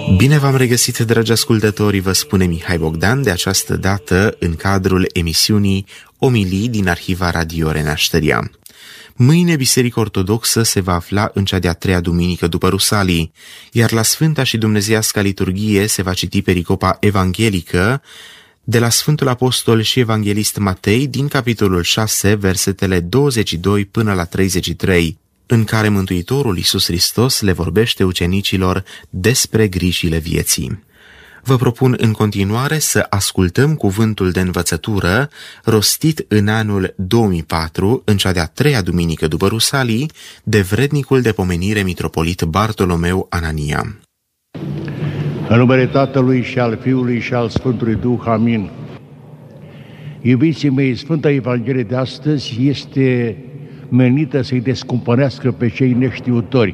Bine v-am regăsit, dragi ascultători, vă spune Mihai Bogdan, de această dată în cadrul emisiunii Omilii din Arhiva Radio Renașterea. Mâine Biserica Ortodoxă se va afla în cea de-a treia duminică după Rusalii, iar la Sfânta și Dumnezeiasca Liturghie se va citi pericopa evanghelică de la Sfântul Apostol și Evanghelist Matei din capitolul 6, versetele 22 până la 33, în care Mântuitorul Iisus Hristos le vorbește ucenicilor despre grijile vieții. Vă propun în continuare să ascultăm cuvântul de învățătură rostit în anul 2004, în cea de-a treia duminică după Rusalii, de vrednicul de pomenire mitropolit Bartolomeu Anania. În numele Tatălui și al Fiului și al Sfântului Duh, amin. Iubiții mei, Sfânta Evanghelie de astăzi este menită să-i descumpănească pe cei neștiutori.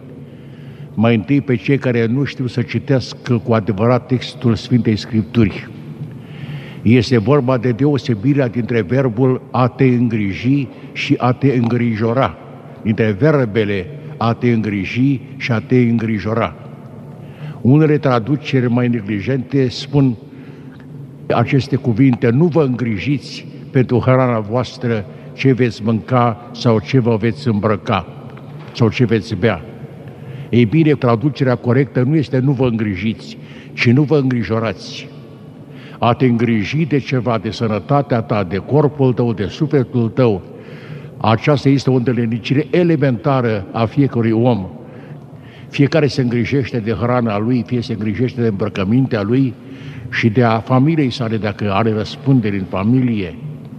Mai întâi pe cei care nu știu să citească cu adevărat textul Sfintei Scripturi. Este vorba de deosebirea dintre verbul a te îngriji și a te îngrijora, dintre verbele a te îngriji și a te îngrijora. Unele traduceri mai neglijente spun aceste cuvinte: nu vă îngrijiți pentru hrana voastră, ce veți mânca sau ce vă veți îmbrăca sau ce veți bea. Ei bine, traducerea corectă nu este nu vă îngrijiți, ci nu vă îngrijorați. A te îngriji de ceva, de sănătatea ta, de corpul tău, de sufletul tău, aceasta este o îndeletnicire elementară a fiecărui om. Fiecare se îngrijește de hrana lui, fie se îngrijește de îmbrăcămintea lui și de a familiei sale, dacă are răspundere în familie.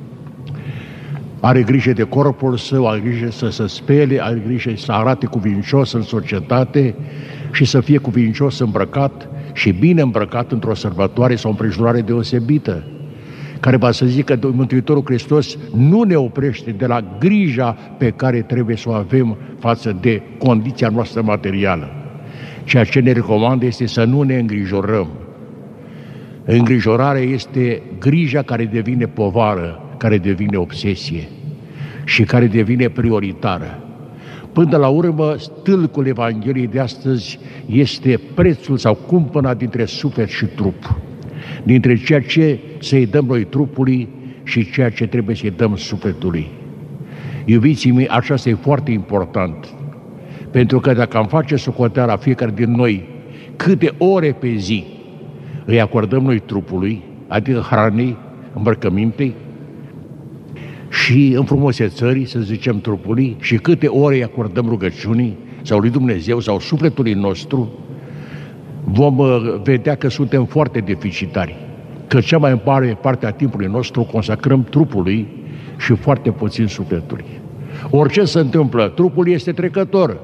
Are grijă de corpul său, are grijă să se spele, are grijă să arate cuvincios în societate și să fie cuvincios îmbrăcat și bine îmbrăcat într-o sărbătoare sau împrejurare deosebită, care va să zică că Mântuitorul Hristos nu ne oprește de la grija pe care trebuie să o avem față de condiția noastră materială. Ceea ce ne recomandă este să nu ne îngrijorăm. Îngrijorarea este grija care devine povară, care devine obsesie și care devine prioritară. Până la urmă, stâlcul Evangheliei de astăzi este prețul sau cumpăna dintre suflet și trup, dintre ceea ce să-i dăm noi trupului și ceea ce trebuie să-i dăm sufletului. Iubiții mei, aceasta e foarte important, pentru că dacă am face socoteala fiecare din noi câte ore pe zi îi acordăm noi trupului, adică hranei, îmbrăcămintei și înfrumusețării, să zicem, trupului, și câte ore îi acordăm rugăciunii sau lui Dumnezeu sau sufletului nostru, vom vedea că suntem foarte deficitari, că cea mai mare parte a timpului nostru consacrăm trupului și foarte puțin sufletului. Orice se întâmplă, trupul este trecător,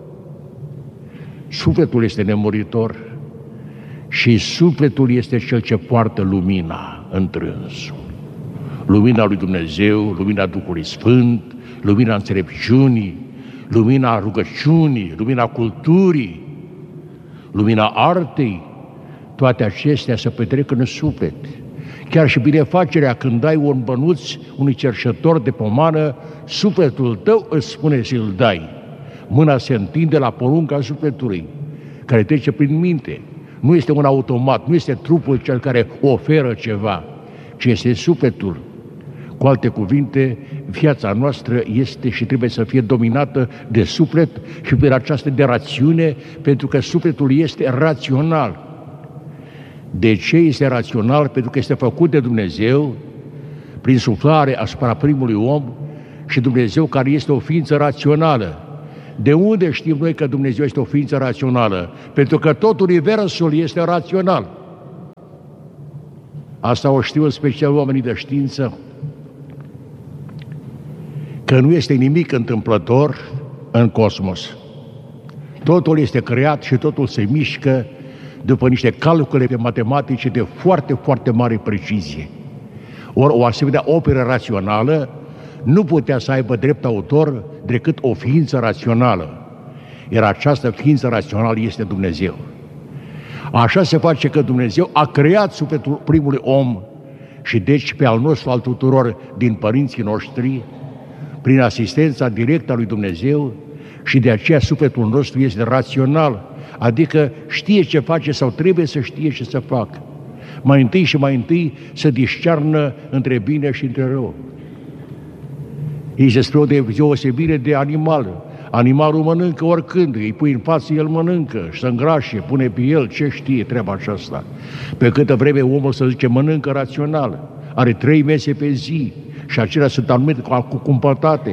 sufletul este nemuritor și sufletul este cel ce poartă lumina întrânsul. Lumina lui Dumnezeu, lumina Duhului Sfânt, lumina înțelepciunii, lumina rugăciunii, lumina culturii, lumina artei, toate acestea se petrec în suflet. Chiar și binefacerea, când dai un bănuț unui cerșător de pomană, sufletul tău îți spune să-l dai. Mâna se întinde la porunca sufletului, care trece prin minte. Nu este un automat, nu este trupul cel care oferă ceva, ci este sufletul. Cu alte cuvinte, viața noastră este și trebuie să fie dominată de suflet și prin această de rațiune, pentru că sufletul este rațional. De ce este rațional? Pentru că este făcut de Dumnezeu prin suflare asupra primului om și Dumnezeu care este o ființă rațională. De unde știm noi că Dumnezeu este o ființă rațională? Pentru că tot universul este rațional. Asta o știu în special oamenii de știință, că nu este nimic întâmplător în cosmos. Totul este creat și totul se mișcă după niște calcule matematice de foarte, foarte mare precizie. Ori o asemenea operă rațională nu putea să aibă drept autor decât o ființă rațională. Iar această ființă rațională este Dumnezeu. Așa se face că Dumnezeu a creat sufletul primului om și deci pe al nostru, al tuturor din părinții noștri, prin asistența directă a lui Dumnezeu, și de aceea sufletul nostru este rațional. adică știe ce face sau trebuie să știe ce să facă. Mai întâi și mai întâi să discearnă între bine și între rău. Ei spre o deosebire de animal. Animalul mănâncă oricând, îi pui în față, el mănâncă și se îngrașe, pune pe el, ce știe treaba aceasta. Pe câtă vreme omul, să zice, mănâncă rațional, are 3 mese pe zi și acelea sunt anumite cu cumpătate.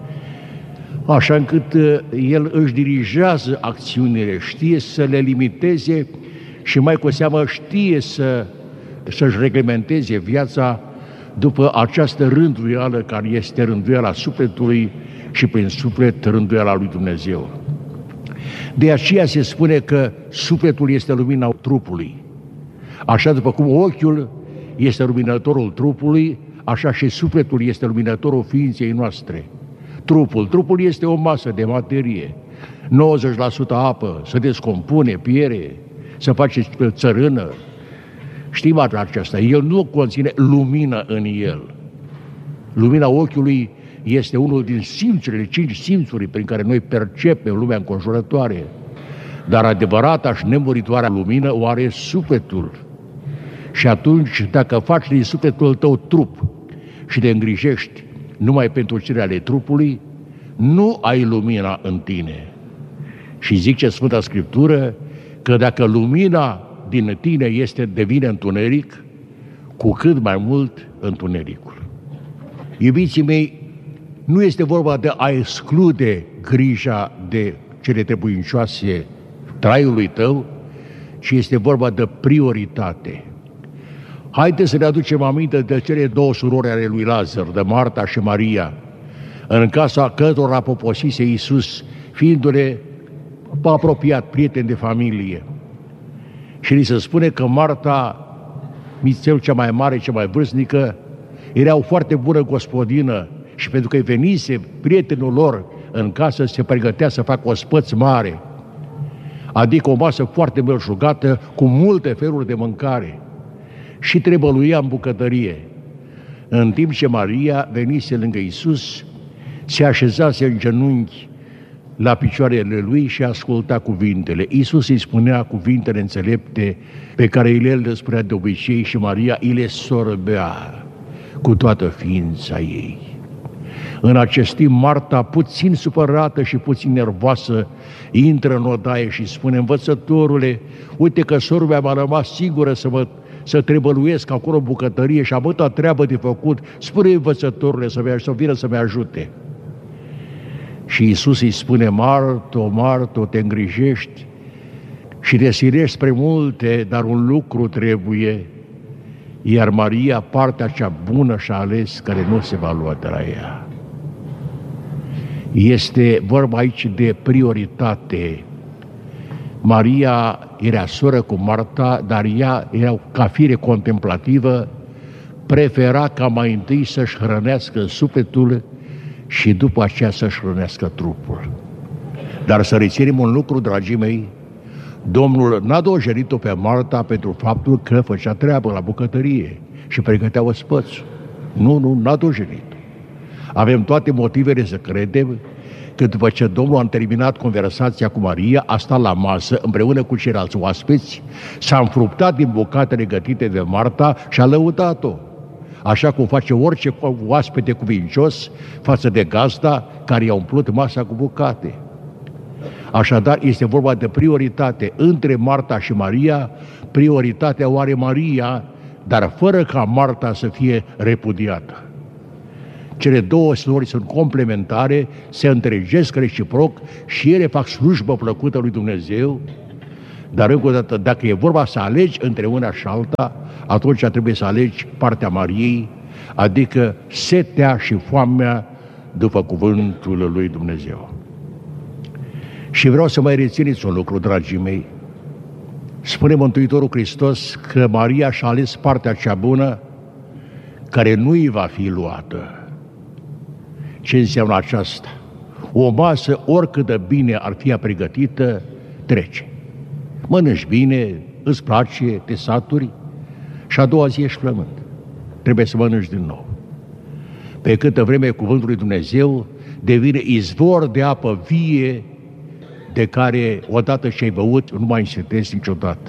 Așa încât el își dirigează acțiunile, știe să le limiteze și mai cu seamă știe să-și reglementeze viața după această rânduială care este rânduiala sufletului și prin suflet rânduiala lui Dumnezeu. De aceea se spune că sufletul este lumina trupului. Așa după cum ochiul este luminătorul trupului, așa și sufletul este luminătorul ființei noastre. Trupul este o masă de materie, 90% apă, se descompune, piere, se face țărână. Știm aceasta, el nu conține lumină în el. Lumina ochiului este unul din simțurile, 5 simțuri prin care noi percepem lumea înconjurătoare. Dar adevărata și nemuritoarea lumină o are sufletul. Și atunci, dacă faci din sufletul tău trup și te îngrijești numai pentru cele ale trupului, nu ai lumina în tine. Și zice Sfânta Scriptură că dacă lumina din tine devine întuneric, cu cât mai mult întunericul. Iubiții mei, nu este vorba de a exclude grija de cele trebuincioase traiului tău, ci este vorba de prioritate. Haideți să ne aducem aminte de cele 2 surori ale lui Lazar, de Marta și Maria, în casa cărora poposise Iisus, fiindu-le apropiat, prieten de familie. Și li se spune că Marta, mițel cea mai mare, cea mai vârstnică, era o foarte bună gospodină și pentru că venise prietenul lor în casă, se pregătea să facă o spăț mare, adică o masă foarte belșugată, cu multe feluri de mâncare. Și trebăluia în bucătărie. În timp ce Maria venise lângă Iisus, se așezase în genunchi la picioarele lui și asculta cuvintele. Iisus îi spunea cuvintele înțelepte pe care el le spunea de obicei și Maria îi le sorbea cu toată ființa ei. În acest timp, Marta, puțin supărată și puțin nervoasă, intră în odaie și spune: învățătorule, uite că sora mea m-a rămas singură să trebăluiesc acolo în bucătărie și am atâta treabă de făcut, spune învățătorule să vină să-mi ajute. Și Iisus îi spune: Marto, Marto, te îngrijești și te silești spre multe, dar un lucru trebuie, iar Maria partea cea bună și-a ales, care nu se va lua de la ea. Este vorba aici de prioritate. Maria era soră cu Marta, dar ea era ca fire contemplativă, prefera ca mai întâi să-și hrănească sufletul și după aceea să-și hrănească trupul. Dar să reținem un lucru, dragii mei, Domnul n-a dojenit-o pe Marta pentru faptul că făcea treabă la bucătărie și pregătea ospățul. Nu, n-a dojenit. Avem toate motivele să credem că după ce Domnul a terminat conversația cu Maria, a stat la masă împreună cu ceilalți oaspeți, s-a înfruptat din bucatele gătite de Marta și a lăudat-o, așa cum face orice oaspete cuvincios față de gazda care i-a umplut masa cu bucate. Așadar, este vorba de prioritate între Marta și Maria. Prioritatea o are Maria, dar fără ca Marta să fie repudiată. Cele 2 surori sunt complementare, se întregesc reciproc și ele fac slujbă plăcută lui Dumnezeu, dar încă o dată, dacă e vorba să alegi între una și alta, atunci trebuie să alegi partea Mariei, adică setea și foamea după cuvântul lui Dumnezeu. Și vreau să mai rețineți un lucru, dragii mei. Spune Mântuitorul Hristos că Maria și-a ales partea cea bună, care nu îi va fi luată. Ce înseamnă aceasta? O masă, oricât de bine ar fi pregătită, trece. Mănânci bine, îți place, te saturi și a doua zi ești flămând. Trebuie să mănânci din nou. Pe câtă vreme cuvântul lui Dumnezeu devine izvor de apă vie de care odată ce ai băut nu mai însetezi niciodată.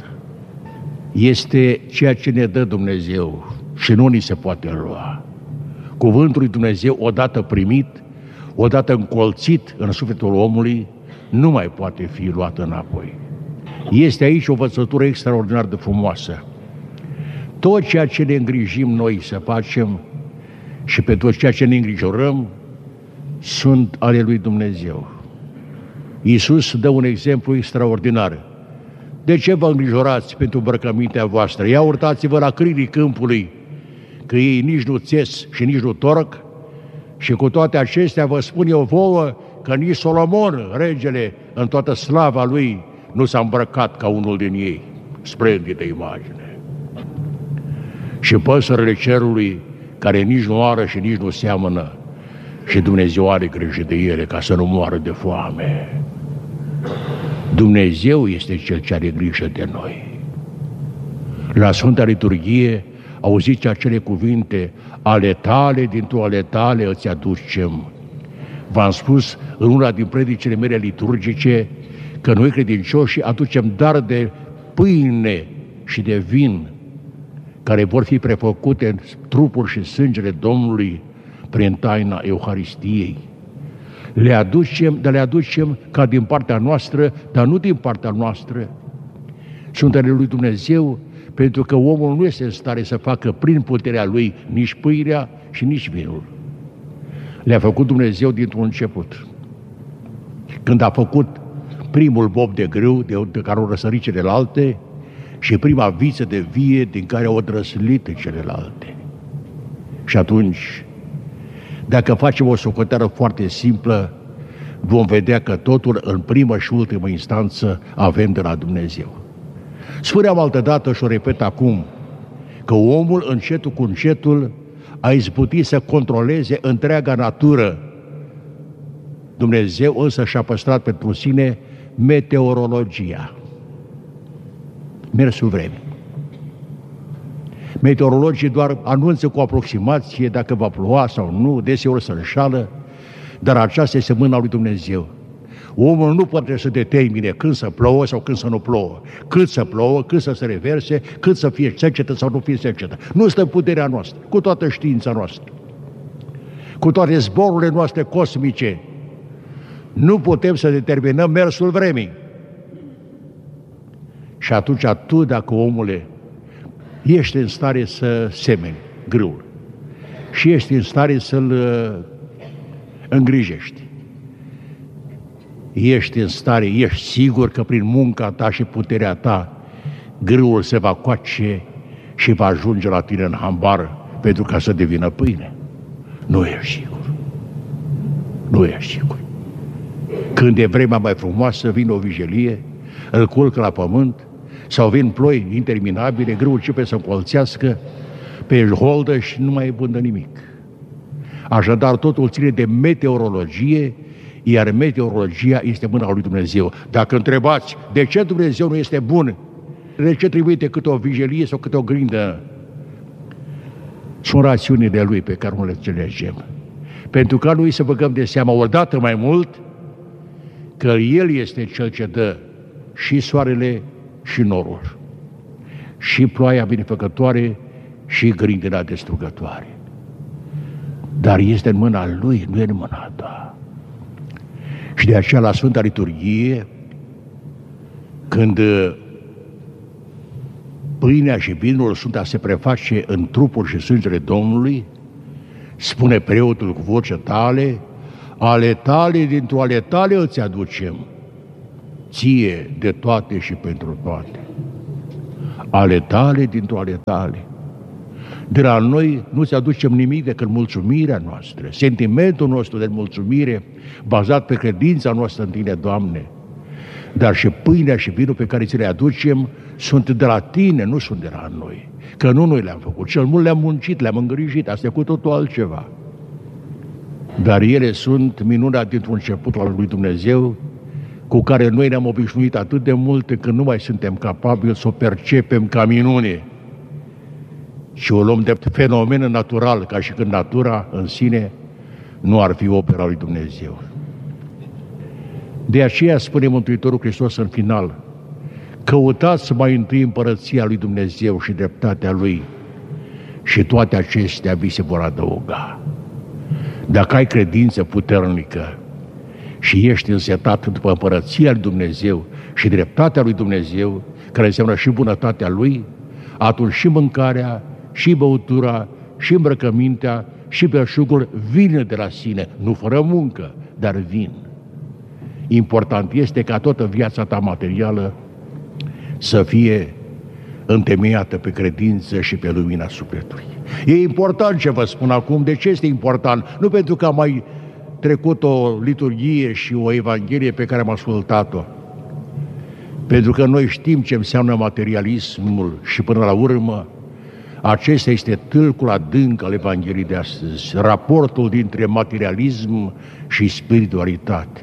Este ceea ce ne dă Dumnezeu și nu ni se poate lua. Cuvântul lui Dumnezeu, odată primit, odată încolțit în sufletul omului, nu mai poate fi luat înapoi. Este aici o învățătură extraordinar de frumoasă. Tot ceea ce ne îngrijim noi să facem și pe tot ceea ce ne îngrijorăm sunt ale lui Dumnezeu. Iisus dă un exemplu extraordinar. De ce vă îngrijorați pentru îmbrăcămintea voastră? Ia urtați-vă la câinii câmpului, că ei nici nu țes și nici nu torc, și cu toate acestea vă spun eu vouă că nici Solomon, regele, în toată slava lui, nu s-a îmbrăcat ca unul din ei. Splendidă imagine. Și păsările cerului, care nici nu ară și nici nu seamănă, și Dumnezeu are grijă de ele ca să nu moară de foame. Dumnezeu este Cel ce are grijă de noi. La Sfânta Liturghie auziți acele cuvinte: ale tale, dintr-o ale tale îți aducem. V-am spus în una din predicile mele liturgice că noi credincioși aducem dar de pâine și de vin, care vor fi prefăcute în trupul și sângele Domnului prin taina Euharistiei. Le aducem ca din partea noastră, dar nu din partea noastră. Sunt ale lui Dumnezeu, pentru că omul nu este în stare să facă prin puterea lui nici pâinea și nici vinul. Le-a făcut Dumnezeu dintr-un început. Când a făcut primul bob de grâu de care au răsărit celelalte și prima viță de vie din care au drăslit celelalte. Și atunci, dacă facem o socoteală foarte simplă, vom vedea că totul în primă și ultimă instanță avem de la Dumnezeu. Spuneam altădată și o repet acum, că omul încetul cu încetul a izbutit să controleze întreaga natură. Dumnezeu însă și-a păstrat pentru sine meteorologia, mersul vremii. Meteorologii doar anunță cu aproximație dacă va ploua sau nu, deseori se înșală, dar aceasta este mâna lui Dumnezeu. Omul nu poate să determine când să plouă sau când să nu plouă, cât să plouă, cât să se reverse, cât să fie secetă sau nu fie secetă. Nu stă în puterea noastră, cu toată știința noastră, cu toate zborurile noastre cosmice. Nu putem să determinăm mersul vremii. Și atunci tu, dacă omule, ești în stare să semeni grâul și ești în stare să-l îngrijești, ești în stare, ești sigur că prin munca ta și puterea ta grâul se va coace și va ajunge la tine în hambar pentru ca să devină pâine? Nu ești sigur. Nu ești sigur. Când e vremea mai frumoasă, vine o vijelie, îl culcă la pământ, sau vin ploi interminabile, grâul începe să încolțească pe holdă și nu mai bândă nimic. Așadar, totul ține de meteorologie, iar meteorologia este mâna lui Dumnezeu. Dacă întrebați de ce Dumnezeu nu este bun, de ce trimite câte o vijelie sau câte o grindă, sunt rațiunile lui pe care nu le înțelegem. Pentru ca noi să băgăm de seama odată mai mult că El este Cel ce dă și soarele și norul, și ploaia binefăcătoare și grindina destrugătoare. Dar este în mâna Lui, nu e în mâna ta. Și de aceea la Sfânta Liturghie, când pâinea și vinul Sfânta se preface în trupul și sângele Domnului, spune preotul cu voce tale: ale tale, dintr-o ale tale îți aducem, ție de toate și pentru toate. Ale tale, dintr-o ale tale. De la noi nu-ți aducem nimic decât mulțumirea noastră, sentimentul nostru de mulțumire, bazat pe credința noastră în Tine, Doamne. Dar și pâinea și vinul pe care ți le aducem sunt de la Tine, nu sunt de la noi. Că nu noi le-am făcut, cel mult le-am muncit, le-am îngrijit, asta e cu totul altceva. Dar ele sunt minunea dintr-un început al lui Dumnezeu, cu care noi ne-am obișnuit atât de mult încât nu mai suntem capabili să o percepem ca minune, și o luăm de fenomen natural, ca și când natura în sine nu ar fi opera lui Dumnezeu. De aceea spune Mântuitorul Hristos în final: căutați mai întâi împărăția lui Dumnezeu și dreptatea Lui și toate acestea vi se vor adăuga. Dacă ai credință puternică și ești însetat după împărăția lui Dumnezeu și dreptatea lui Dumnezeu, care înseamnă și bunătatea Lui, atunci și mâncarea, și băutura, și îmbrăcămintea, și belșugul vine de la sine, nu fără muncă, dar vin. Important este ca toată viața ta materială să fie întemeiată pe credință și pe lumina sufletului. E important ce vă spun acum. De ce este important? Nu pentru că am mai trecut o liturghie și o evanghelie pe care am ascultat-o. Pentru că noi știm ce înseamnă materialismul și până la urmă acesta este tâlcul adânc al Evangheliei de astăzi, raportul dintre materialism și spiritualitate.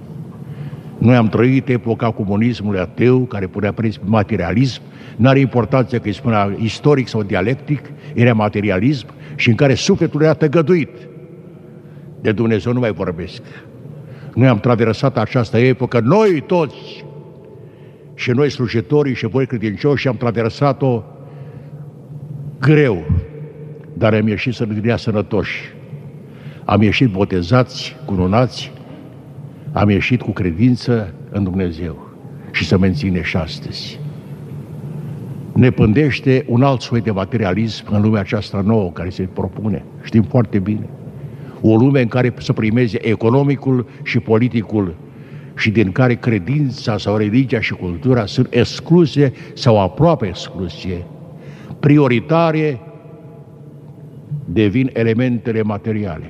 Noi am trăit epoca comunismului ateu, care punea preț pe materialism, n-are importanță că îi spunea istoric sau dialectic, era materialism și în care sufletul era tăgăduit. De Dumnezeu nu mai vorbesc. Noi am traversat această epocă, noi toți, și noi slujitorii și voi credincioși, am traversat-o greu, dar am ieșit sănătoși. Am ieșit botezați, cununați, am ieșit cu credință în Dumnezeu și să menține și astăzi. Ne pândește un alt soi de materialism în lumea aceasta nouă care se propune. Știm foarte bine. O lume în care să primeze economicul și politicul și din care credința sau religia și cultura sunt excluse sau aproape excluse. Prioritare devin elementele materiale.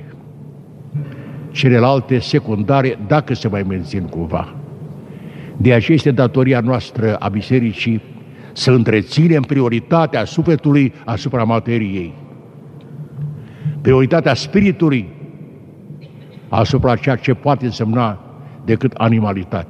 Celelalte secundare, dacă se mai mențin cumva. De aceea este datoria noastră a bisericii să întreținem prioritatea sufletului asupra materiei, prioritatea spiritului asupra ceea ce poate însemna decât animalitate.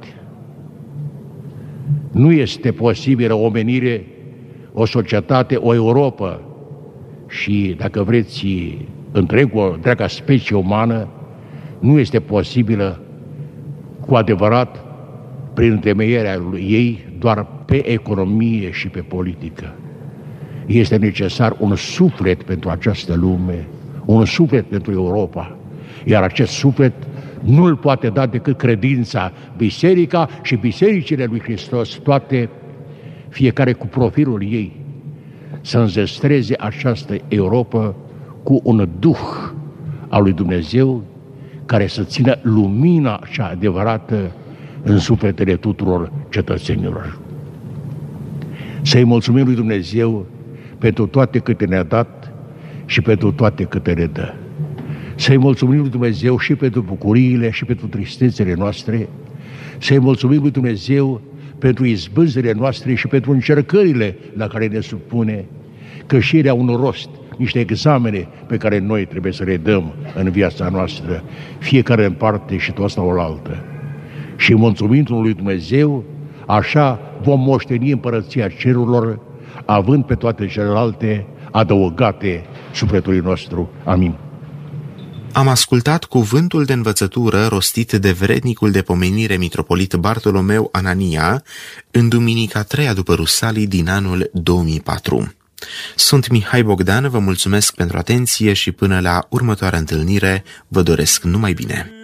Nu este posibilă o omenire, o societate, o Europa și, dacă vreți, întreaga specie umană nu este posibilă cu adevărat prin întemeierea ei doar pe economie și pe politică. Este necesar un suflet pentru această lume, un suflet pentru Europa, iar acest suflet nu îl poate da decât credința, biserica și bisericile lui Hristos, toate, fiecare cu profilul ei, să înzestreze această Europa cu un duh al lui Dumnezeu care să țină lumina cea adevărată în sufletele tuturor cetățenilor. Să-i mulțumim lui Dumnezeu pentru toate câte ne-a dat și pentru toate câte ne dă. Să-i mulțumim lui Dumnezeu și pentru bucuriile și pentru tristețele noastre. Să-i mulțumim lui Dumnezeu pentru izbânzile noastre și pentru încercările la care ne supune, că și ele au un rost, niște examene pe care noi trebuie să le dăm în viața noastră, fiecare în parte și toți la oaltă. Și mulțumindu-i lui Dumnezeu, așa vom moșteni împărăția cerurilor, având pe toate celelalte adăugate sufletului nostru. Amin. Am ascultat cuvântul de învățătură rostit de vrednicul de pomenire mitropolit Bartolomeu Anania în duminica 3-a după Rusalii din anul 2004. Sunt Mihai Bogdan, vă mulțumesc pentru atenție și până la următoarea întâlnire vă doresc numai bine.